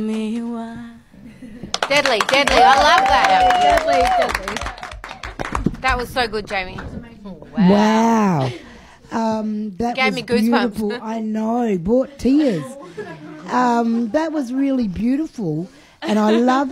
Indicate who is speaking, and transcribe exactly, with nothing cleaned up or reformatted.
Speaker 1: Me why.
Speaker 2: Deadly, deadly. I love that.
Speaker 3: Deadly, deadly.
Speaker 2: That was so good, Jamie.
Speaker 4: Wow. Um, that
Speaker 2: Gave
Speaker 4: was
Speaker 2: me goosebumps.
Speaker 4: beautiful. I know, brought tears. Um, that was really beautiful, and I love